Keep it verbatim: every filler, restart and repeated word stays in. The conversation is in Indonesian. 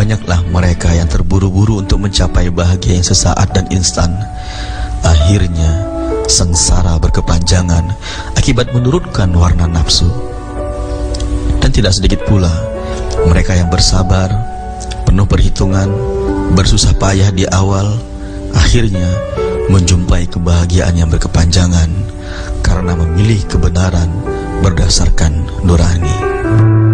banyaklah mereka yang terburu-buru untuk mencapai bahagia yang sesaat dan instan. Akhirnya sengsara berkepanjangan akibat menurutkan warna nafsu. Dan tidak sedikit pula mereka yang bersabar, penuh perhitungan, bersusah payah di awal, akhirnya menjumpai kebahagiaan yang berkepanjangan karena memilih kebenaran berdasarkan nurani.